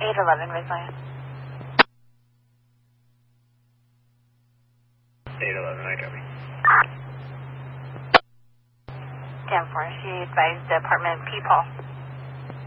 811, Ridgeline. 811, I copy. 10-4, she advised the apartment P. Paul.